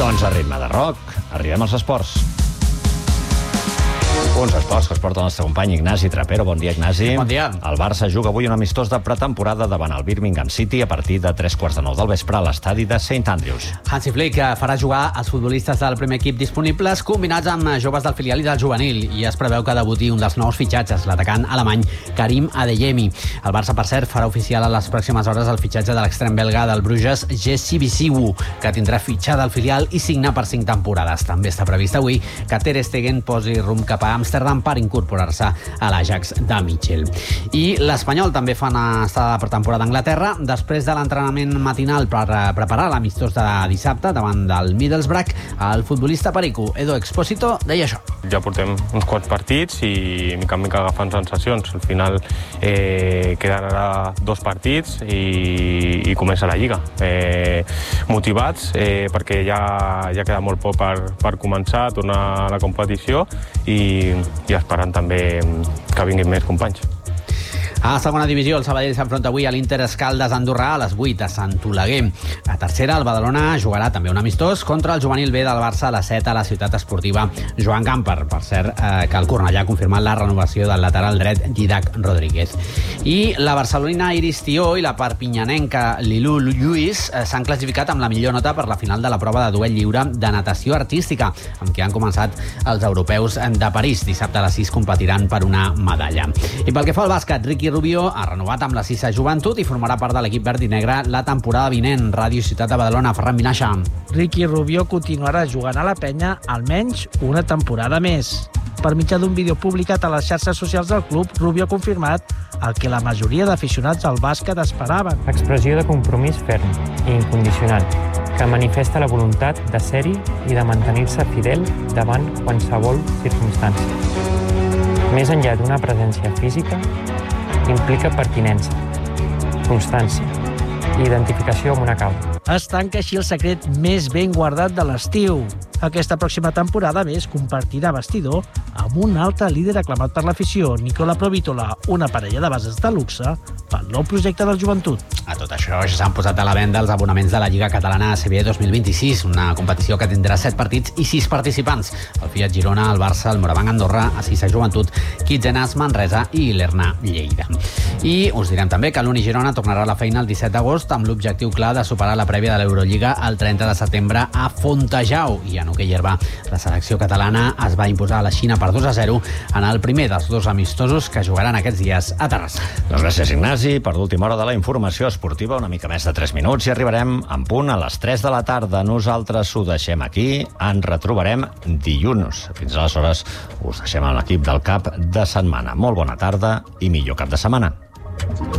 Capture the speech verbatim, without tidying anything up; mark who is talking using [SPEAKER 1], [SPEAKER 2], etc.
[SPEAKER 1] Doncs a ritme de rock, arribem als esports. Uns esports que es porta el nostre company Ignasi Trapero. Bon dia, Ignasi.
[SPEAKER 2] Bon dia.
[SPEAKER 1] El Barça juga avui un amistós de pretemporada davant el Birmingham City a partir de tres quarts de nou del vespre a l'estadi de Saint Andrews.
[SPEAKER 2] Hansi Flick farà jugar els futbolistes del primer equip disponibles combinats amb joves del filial i del juvenil, i es preveu que debuti un dels nous fitxatges, l'atacant alemany Karim Adeyemi. El Barça, per cert, farà oficial a les pròximes hores el fitxatge de l'extrem belga del Bruges, Jesse Bisiwu, que tindrà fitxada al filial i signa per cinc temporades. També està previst avui que Ter Stegen posi rumb cap a Amsterdam per incorporar-se a l'Ajax de Mitchell. I l'Espanyol també fa una estada de pretemporada a Anglaterra després de l'entrenament matinal per preparar l'amistós de dissabte davant del Middlesbrough. El futbolista perico Edo Expósito deia això.
[SPEAKER 3] Ja portem uns quants partits i mica en mica agafant sensacions. Al final eh, queden ara dos partits i, i comença la Lliga. Eh, motivats eh, perquè ja, ja queda molt poc per, per començar a tornar a la competició i, i esperant també que vinguin més companys.
[SPEAKER 2] A segona divisió, el Sabadell s'enfronta avui a l'Inter Escaldes Andorrà a les vuit a Sant Oleguer. A tercera, el Badalona jugarà també un amistós contra el juvenil B del Barça a les set a la ciutat esportiva Joan Gamper. Per cert, eh, que el Cornellà ha confirmat la renovació del lateral dret Didac Rodríguez. I la barcelonina Iris Tió i la perpinyanenca Lilú Lluís eh, s'han classificat amb la millor nota per la final de la prova de duel lliure de natació artística, amb què han començat els europeus de París. Dissabte a les sis competiran per una medalla. I pel que fa al bàsquet, Ricky Rubio ha renovat amb la Sisa Joventut i formarà part de l'equip verd i negre la temporada vinent. Ràdio Ciutat de Badalona, Ferran Vinaixa.
[SPEAKER 4] Ricky Rubio continuarà jugant a la penya almenys una temporada més. Per mitjà d'un vídeo publicat a les xarxes socials del club, Rubio ha confirmat el que la majoria d'aficionats al bàsquet esperaven.
[SPEAKER 5] Expressió de compromís ferm i incondicional, que manifesta la voluntat de ser-hi i de mantenir-se fidel davant qualsevol circumstància. Més enllà d'una presència física, implica pertinença, constància i identificació amb una causa.
[SPEAKER 4] Es tanca així el secret més ben guardat de l'estiu. Aquesta pròxima temporada, més, compartirà vestidor amb un altre líder aclamat per l'afició, Nicola Provitola, una parella de bases de luxe pel nou projecte del Joventut.
[SPEAKER 2] A tot això ja s'han posat a la venda els abonaments de la Lliga Catalana A C B dos mil vint-i-sis, una competició que tindrà set partits i sis participants: el Fiat Girona, el Barça, el Morabanc Andorra, a Sisa Joventut, Kitzenas Manresa i l'Erna Lleida. I us direm també que l'Uni Girona tornarà a la feina el disset d'agost amb l'objectiu clar de superar la prèvia de l'Eurolliga el trenta de setembre a Fontejau. I en hoquei herba, la selecció catalana es va imposar a la Xina per dos a zero en el primer dels dos amistosos que jugaran aquests dies a Terrassa.
[SPEAKER 1] Doncs gràcies, Ignasi. Per l'última hora de la informació esportiva, una mica més de tres minuts, i arribarem en punt a les tres de la tarda. Nosaltres ho deixem aquí. Ens retrobarem dilluns. Fins aleshores us deixem amb l'equip del cap de setmana. Molt bona tarda i millor cap de setmana.